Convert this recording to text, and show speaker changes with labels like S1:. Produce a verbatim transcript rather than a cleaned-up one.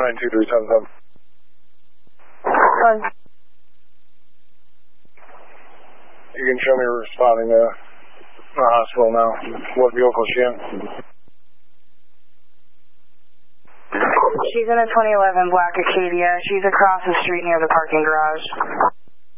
S1: nine two three seven seven.
S2: Hi.
S1: You can show me responding to the hospital now. What vehicle is she in?
S2: She's in a twenty eleven black Acadia. She's across the street near the parking garage.